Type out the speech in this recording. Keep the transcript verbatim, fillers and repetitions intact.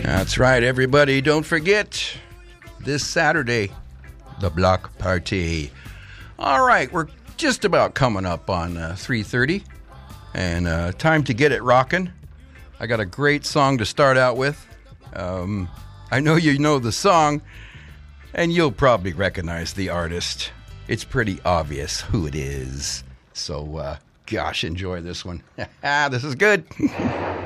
That's right, everybody. Don't forget, this Saturday, the block party. All right, we're just about coming up on uh, three thirty, and uh, time to get it rocking. I got a great song to start out with. Um, I know you know the song, and you'll probably recognize the artist. It's pretty obvious who it is. So, uh, gosh, enjoy this one. This is good.